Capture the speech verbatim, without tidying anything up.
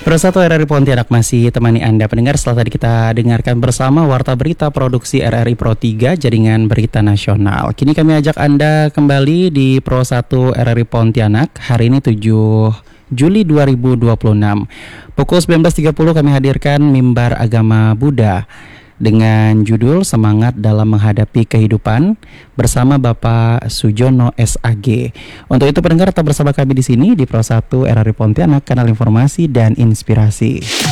Pro satu R R I Pontianak masih temani Anda pendengar setelah tadi kita dengarkan bersama Warta Berita Produksi R R I Pro tiga Jaringan Berita Nasional. Kini kami ajak Anda kembali di Pro satu R R I Pontianak. Hari ini tujuh Juli dua ribu dua puluh enam. Pukul sembilan belas tiga puluh kami hadirkan Mimbar Agama Buddha dengan judul Semangat dalam Menghadapi Kehidupan bersama Bapak Sujono S A G. Untuk itu pendengar tetap bersama kami di sini di Pro satu R R I Pontianak, kanal informasi dan inspirasi.